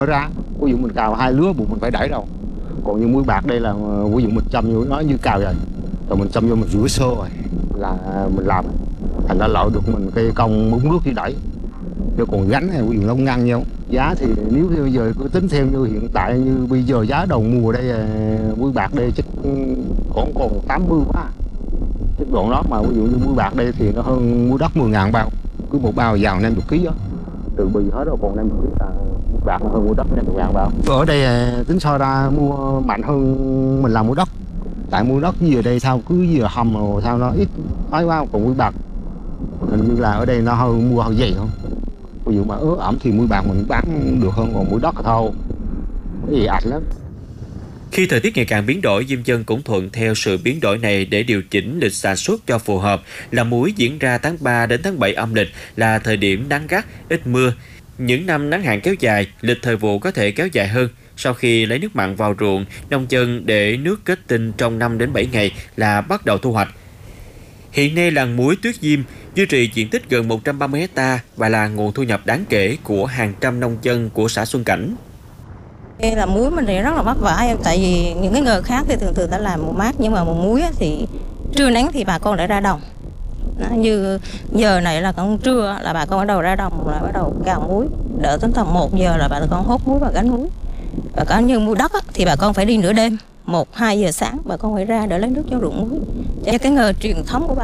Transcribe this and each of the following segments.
ra. Ví dụ mình cào 2 lứa buộc mình phải đẩy đâu. Còn như muối bạc đây là ví dụ mình châm vô nó như cào vậy, rồi mình châm vô mình rửa sơ rồi là mình làm, thành ra lợi được mình cái công múc nước đi đẩy. Chứ còn gánh này ví dụ nó ngăn nhau. Giá thì nếu bây giờ cứ tính theo như hiện tại như bây giờ giá đầu mùa đây muối bạc đây chắc còn 80 quá. Chất độ đó mà ví dụ như muối bạc đây thì nó hơn muối đất 10.000 bao. Cứ một bao vào 50 kg đó. Từ bì hết rồi còn 50 kg là muối bạc nó hơn muối đất 50.000 bao. Ở đây tính so ra mua mạnh hơn mình làm muối đất. Tại muối đất gì ở đây sao cứ gì hầm rồi sao nó ít ấy quá, còn muối bạc hình như là ở đây nó hơi mua hơi dày không. Ví dụ mà ướt ẩm thì muối bạc mình bán được hơn, còn muối đất thôi cái gì ạch lắm. Khi thời tiết ngày càng biến đổi, diêm dân cũng thuận theo sự biến đổi này để điều chỉnh lịch sản xuất cho phù hợp. Làm muối diễn ra tháng 3 đến tháng 7 âm lịch là thời điểm nắng gắt, ít mưa. Những năm nắng hạn kéo dài, lịch thời vụ có thể kéo dài hơn. Sau khi lấy nước mặn vào ruộng, nông dân để nước kết tinh trong 5 đến 7 ngày là bắt đầu thu hoạch. Hiện nay làng muối Tuyết Diêm duy trì diện tích gần 130 ha và là nguồn thu nhập đáng kể của hàng trăm nông dân của xã Xuân Cảnh. Làm muối mình thì rất là vất vả em, tại vì những cái nghề khác thì thường ta làm mùa mát, nhưng mà mùa muối thì trưa nắng thì bà con đã ra đồng. Như giờ này là còn trưa là bà con bắt đầu ra đồng là bắt đầu cào muối, đợi đến tầm 1 giờ là bà con hốt muối và gánh muối. Và có như muối đất thì bà con phải đi nửa đêm, 1-2 giờ sáng bà con phải ra để lấy nước cho ruộng muối. Cho cái nghề truyền thống của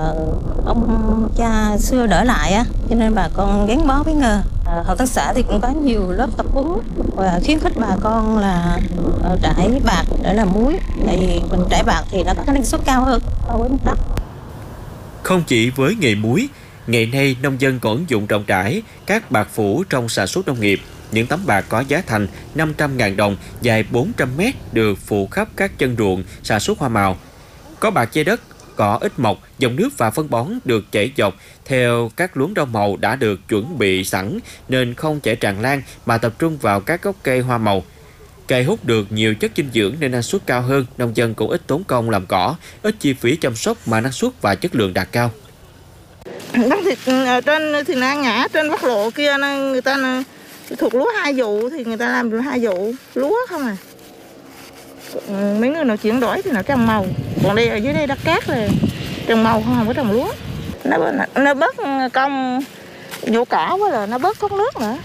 ông cha xưa đỡ lại á, cho nên bà con gắn bó với nghề. Hợp tác xã thì cũng có nhiều lớp tập huấn và khuyến khích bà con là trải bạc để làm muối. Tại vì mình trải bạc thì nó có cái năng suất cao hơn so với đất. Không chỉ với nghề muối, ngày nay nông dân còn ứng dụng rộng rãi các bạc phủ trong sản xuất nông nghiệp. Những tấm bạc có giá thành 500.000 đồng, dài 400 m được phủ khắp các chân ruộng sản xuất hoa màu. Có bạc che đất, cỏ ít mọc, dòng nước và phân bón được chảy dọc theo các luống rau màu đã được chuẩn bị sẵn nên không chảy tràn lan mà tập trung vào các gốc cây hoa màu. Cây hút được nhiều chất dinh dưỡng nên năng suất cao hơn, nông dân cũng ít tốn công làm cỏ, ít chi phí chăm sóc mà năng suất và chất lượng đạt cao. Đất thì ở trên thì Na Ngã, trên Bắc Lộ kia người ta thuộc lúa 2 vụ thì người ta làm được 2 vụ lúa không à. Mấy người nào chuyển đổi thì nó trồng màu, còn đây ở dưới đây đất cát là trồng màu không có trồng lúa. Nó bớt công nhổ cỏ với là nó bớt thoát nước nữa.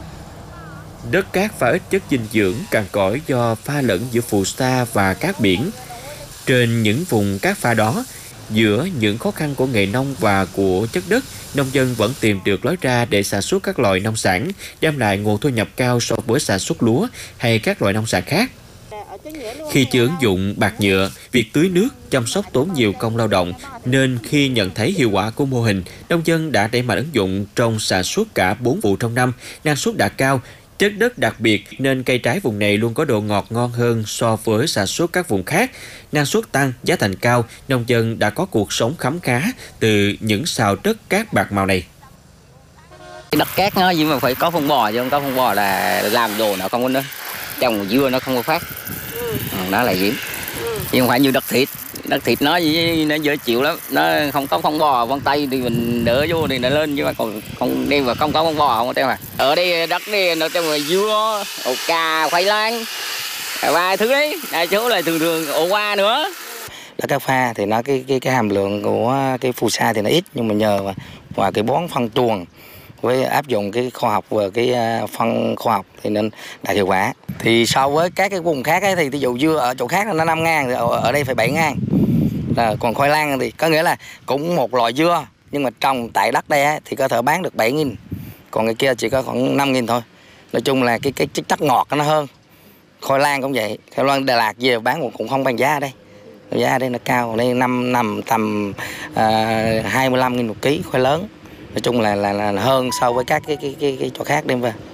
Đất cát pha ít chất dinh dưỡng cằn cỗi do pha lẫn giữa phù sa và cát biển. Trên những vùng cát pha đó, giữa những khó khăn của nghề nông và của chất đất, nông dân vẫn tìm được lối ra để sản xuất các loại nông sản, đem lại nguồn thu nhập cao so với sản xuất lúa hay các loại nông sản khác. Khi chưa ứng dụng bạc nhựa, việc tưới nước, chăm sóc tốn nhiều công lao động, nên khi nhận thấy hiệu quả của mô hình, nông dân đã đẩy mạnh ứng dụng trong sản xuất cả 4 vụ trong năm, năng suất đạt cao. Chất đất đặc biệt nên cây trái vùng này luôn có độ ngọt ngon hơn so với sản xuất các vùng khác. Năng suất tăng, giá thành cao, nông dân đã có cuộc sống khấm khá từ những sào đất cát bạc màu này. Đất cát nó nhưng mà phải có phân bò, chứ không có phân bò là làm đồ nó không có nữa. Trồng dưa nó không có phát. Đó là hiểm. Nhưng không phải như đất thịt nó dễ chịu lắm, nó không có phân bò, phân tay thì mình đỡ vô thì nó lên, nhưng mà còn không đem vào không có phân bò không có theo mà. Ở đây đất này nó trồng dưa, ổ cà, khoai lang, vài thứ đấy, đại số là thường ổ hoa nữa. Đất cát pha thì nó cái hàm lượng của cái phù sa thì nó ít, nhưng mà nhờ vào cái bón phân truồng với áp dụng cái khoa học và cái phân khoa học thì nên đạt hiệu quả. Thì so với các cái vùng khác ấy, thì ví dụ dưa ở chỗ khác nó 5.000 thì ở đây phải 7.000. Còn khoai lang thì có nghĩa là cũng một loại dưa nhưng mà trồng tại đất đây ấy, thì có thể bán được 7.000. Còn cái kia chỉ có khoảng 5.000 thôi. Nói chung là cái chất ngọt nó hơn. Khoai lang cũng vậy. Khoai lang Đà Lạt về bán cũng không bằng giá ở đây. Giá ở đây nó cao, ở đây nằm tầm 25.000 một ký khoai lớn. Nói chung là hơn so với các cái chỗ khác đem về.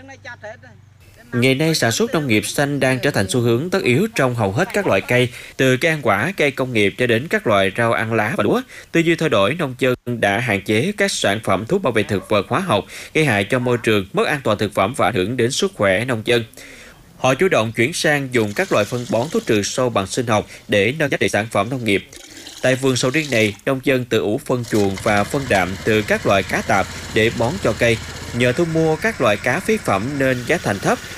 Ngày nay sản xuất nông nghiệp xanh đang trở thành xu hướng tất yếu trong hầu hết các loại cây, từ cây ăn quả, cây công nghiệp cho đến các loại rau ăn lá và lúa. Tư duy thay đổi, nông dân đã hạn chế các sản phẩm thuốc bảo vệ thực vật hóa học gây hại cho môi trường, mất an toàn thực phẩm và ảnh hưởng đến sức khỏe nông dân. Họ chủ động chuyển sang dùng các loại phân bón thuốc trừ sâu bằng sinh học để nâng giá trị sản phẩm nông nghiệp. Tại vườn sầu riêng này, nông dân tự ủ phân chuồng và phân đạm từ các loại cá tạp để bón cho cây. Nhờ thu mua các loại cá phế phẩm nên giá thành thấp,